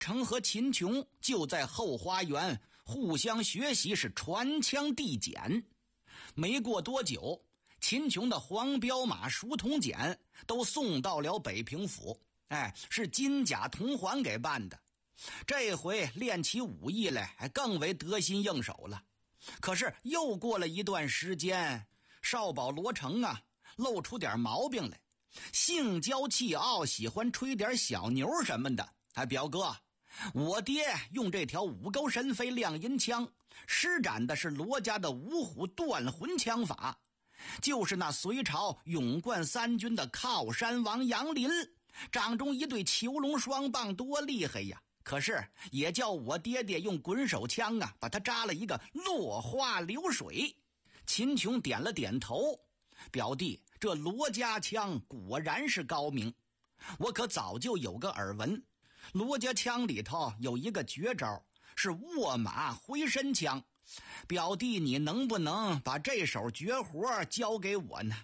成和秦琼就在后花园互相学习，是传枪递锏。没过多久，秦琼的黄骠马、熟铜锏都送到了北平府，是金甲铜环给办的。这回练起武艺来更为得心应手了。可是又过了一段时间，少保罗成露出点毛病来，性娇气傲，喜欢吹点小牛什么的。表哥，我爹用这条五钩神飞亮银枪施展的是罗家的五虎断魂枪法，就是那隋朝勇冠三军的靠山王杨林掌中一对囚龙双棒多厉害呀！可是也叫我爹爹用滚手枪把他扎了一个落花流水。秦琼点了点头，表弟，这罗家枪果然是高明，我可早就有个耳闻。罗家枪里头有一个绝招，是卧马回身枪。表弟，你能不能把这手绝活交给我呢？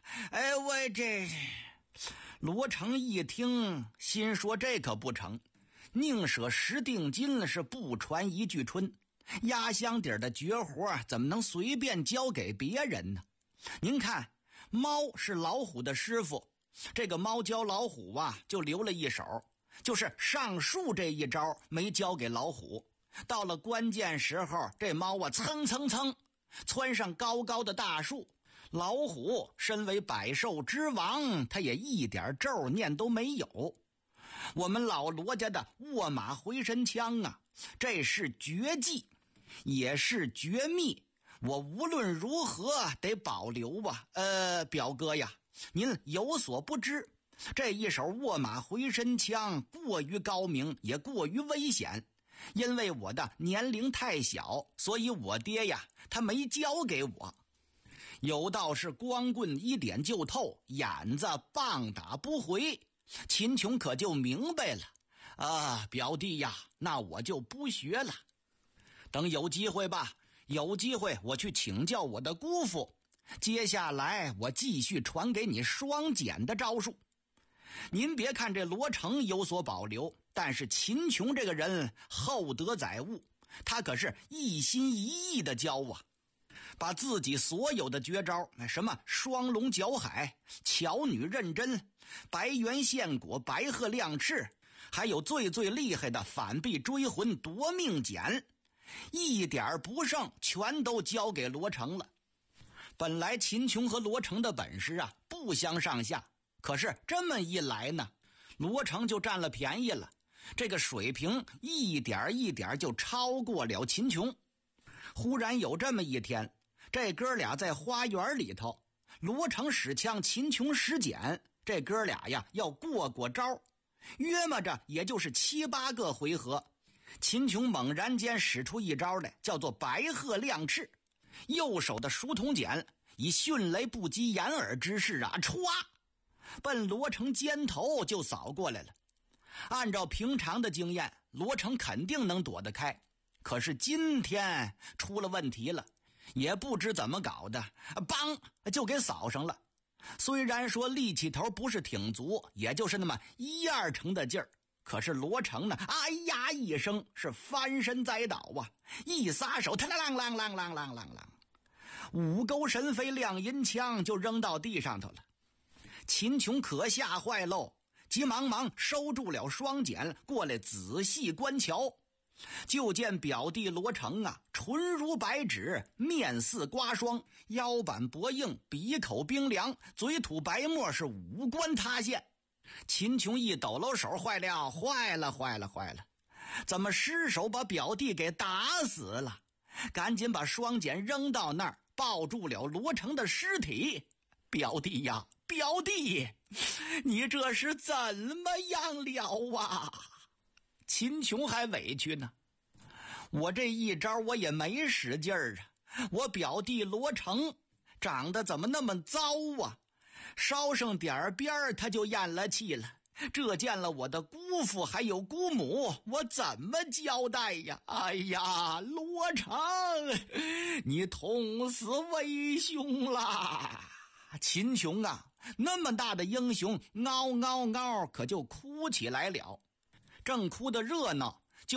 罗成一听，心说这可不成，宁舍十锭金，是不传一句春。压箱底的绝活怎么能随便交给别人呢？您看，猫是老虎的师傅，这个猫教老虎就留了一手，就是上树这一招没交给老虎。到了关键时候，这猫蹭蹭蹭窜上高高的大树，老虎身为百兽之王，他也一点咒念都没有。我们老罗家的卧马回身枪这是绝技，也是绝密，我无论如何得保留表哥呀，您有所不知，这一手卧马回身枪过于高明，也过于危险。因为我的年龄太小，所以我爹他没教给我。有道是光棍一点就透，眼子棒打不回。秦琼可就明白了表弟那我就不学了。等有机会我去请教我的姑父，接下来我继续传给你双锏的招数。您别看这罗成有所保留，但是秦琼这个人厚德载物，他可是一心一意的教把自己所有的绝招，什么双龙搅海、巧女认真、白猿献果、白鹤亮翅，还有最厉害的反臂追魂夺命锏，一点不剩，全都交给罗成了。本来秦琼和罗成的本事不相上下，可是这么一来呢，罗成就占了便宜了，这个水平一点一点就超过了秦琼。忽然有这么一天，这哥俩在花园里头，罗成使枪，秦琼使锏，这哥俩要过招，约摸着也就是7、8个回合。秦琼猛然间使出一招来，叫做白鹤亮翅，右手的熟铜锏以迅雷不及掩耳之势歘奔罗成肩头就扫过来了。按照平常的经验，罗成肯定能躲得开，可是今天出了问题了，也不知怎么搞的，梆就给扫上了。虽然说力气头不是挺足，也就是那么1、2成的劲儿，可是罗成呢，哎呀一声是翻身栽倒一撒手，他啷啷啷啷啷啷啷，五钩神飞亮银枪就扔到地上头了。秦琼可吓坏喽，急忙收住了双锏，过来仔细观瞧。就见表弟罗成唇如白纸，面似刮霜，腰板薄硬，鼻口冰凉，嘴吐白沫，是五官塌陷。秦琼一抖搂手，坏了，怎么失手把表弟给打死了？赶紧把双锏扔到那儿，抱住了罗成的尸体。表弟表弟，你这是怎么样了秦琼还委屈呢，我这一招我也没使劲儿我表弟罗成长得怎么那么糟烧上点边他就咽了气了，这见了我的姑父还有姑母，我怎么交代呀？哎呀，罗成，你痛死为兄啦！秦琼那么大的英雄，嗷嗷嗷可就哭起来了。正哭得热闹，